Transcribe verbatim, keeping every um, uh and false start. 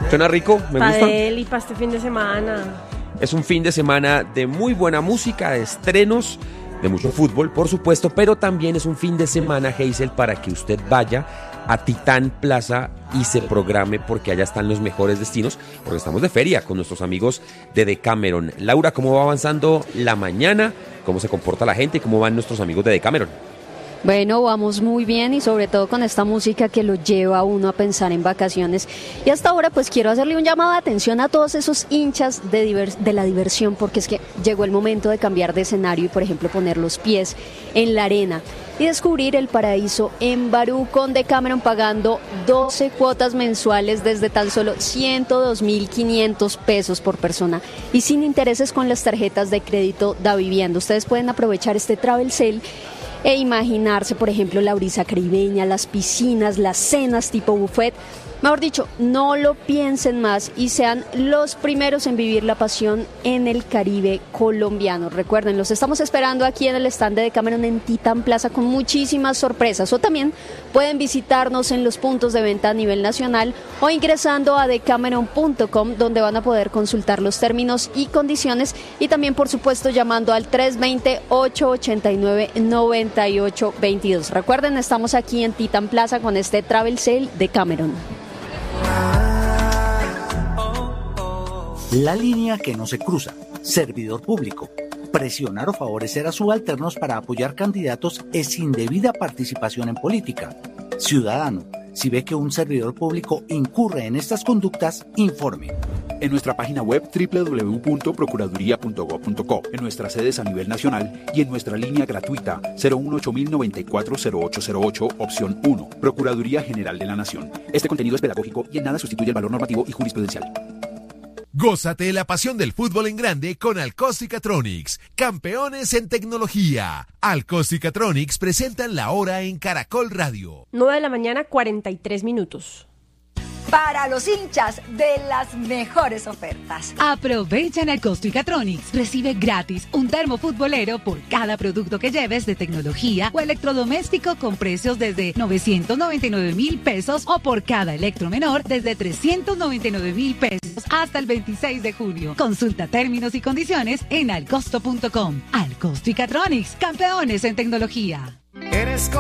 Suena rico, me Pa' gusta. él y para este fin de semana. Es un fin de semana de muy buena música, de estrenos, de mucho fútbol, por supuesto, pero también es un fin de semana, Hazel, para que usted vaya a Titán Plaza y se programe, porque allá están los mejores destinos, porque estamos de feria con nuestros amigos de Decameron. Laura, ¿cómo va avanzando la mañana? ¿Cómo se comporta la gente? ¿Cómo van nuestros amigos de Decameron? Bueno, vamos muy bien y sobre todo con esta música que lo lleva a uno a pensar en vacaciones. Y hasta ahora pues quiero hacerle un llamado de atención a todos esos hinchas de, divers- de la diversión, porque es que llegó el momento de cambiar de escenario y por ejemplo poner los pies en la arena y descubrir el paraíso en Barú con Decameron, pagando doce cuotas mensuales desde tan solo ciento dos mil quinientos pesos por persona y sin intereses con las tarjetas de crédito Da Vivienda. Ustedes pueden aprovechar este Travel Sale e imaginarse, por ejemplo, la brisa caribeña, las piscinas, las cenas tipo buffet. Mejor dicho, no lo piensen más y sean los primeros en vivir la pasión en el Caribe colombiano. Recuerden, los estamos esperando aquí en el stand de Decameron en Titán Plaza con muchísimas sorpresas. O también pueden visitarnos en los puntos de venta a nivel nacional o ingresando a decameron punto com, donde van a poder consultar los términos y condiciones, y también, por supuesto, llamando al tres dos cero, ocho ocho nueve, nueve ocho dos dos. Recuerden, estamos aquí en Titán Plaza con este Travel Sale Decameron. La línea que no se cruza. Servidor público. Presionar o favorecer a subalternos para apoyar candidatos es indebida participación en política. Ciudadano, si ve que un servidor público incurre en estas conductas, informe. En nuestra página web doble u doble u doble u punto procuraduría punto gob punto co, en nuestras sedes a nivel nacional y en nuestra línea gratuita cero uno ocho mil noventa y cuatro cero ocho cero ocho, opción uno, Procuraduría General de la Nación. Este contenido es pedagógico y en nada sustituye el valor normativo y jurisprudencial. Gózate la pasión del fútbol en grande con Alcóstica-Tronics, campeones en tecnología. Alcóstica-Tronics presentan la hora en Caracol Radio. nueve de la mañana, cuarenta y tres minutos. Para los hinchas de las mejores ofertas. Aprovecha en Alcóstica-Tronics. Recibe gratis un termo futbolero por cada producto que lleves de tecnología o electrodoméstico con precios desde novecientos noventa y nueve mil pesos o por cada electro menor desde trescientos noventa y nueve mil pesos hasta el veintiséis de junio. Consulta términos y condiciones en alcosto punto com. Alcóstica-Tronics, campeones en tecnología. Eres